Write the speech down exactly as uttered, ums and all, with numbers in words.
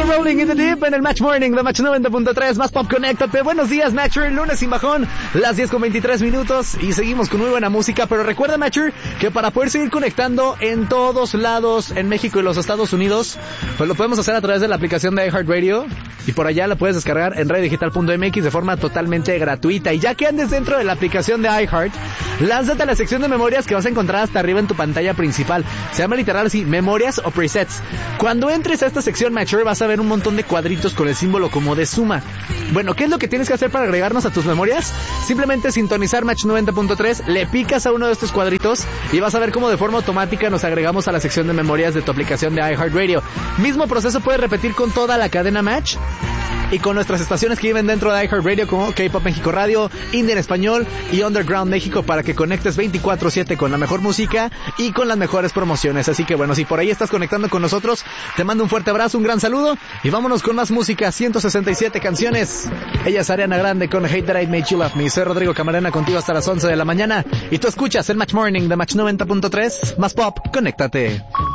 We're rolling in the deep en el Match Morning de Match noventa punto tres, más pop, conéctate. Buenos días, Matcher, lunes sin bajón, las diez con veintitrés minutos y seguimos con muy buena música, pero recuerda, Matcher, que para poder seguir conectando en todos lados, en México y los Estados Unidos, pues lo podemos hacer a través de la aplicación de iHeartRadio y por allá la puedes descargar en radio digital punto m x de forma totalmente gratuita. Y ya que andes dentro de la aplicación de iHeart, lánzate a la sección de memorias que vas a encontrar hasta arriba en tu pantalla principal. Se llama literal así, memorias o presets. Cuando entres a esta sección, Matcher, vas a ver un montón de cuadritos con el símbolo como de suma. Bueno, ¿qué es lo que tienes que hacer para agregarnos a tus memorias? Simplemente sintonizar Match noventa punto tres, le picas a uno de estos cuadritos y vas a ver cómo de forma automática nos agregamos a la sección de memorias de tu aplicación de iHeartRadio. Mismo proceso puedes repetir con toda la cadena Match y con nuestras estaciones que viven dentro de iHeartRadio como K-Pop México Radio, Indie en Español y Underground México, para que conectes veinticuatro siete con la mejor música y con las mejores promociones. Así que bueno, si por ahí estás conectando con nosotros, te mando un fuerte abrazo, un gran saludo y vámonos con más música. ciento sesenta y siete canciones. Ella es Ariana Grande con Hate That I Made You Love Me. Soy Rodrigo Camarena contigo hasta las once de la mañana y tú escuchas el Match Morning de Match noventa punto tres. Más pop, conéctate.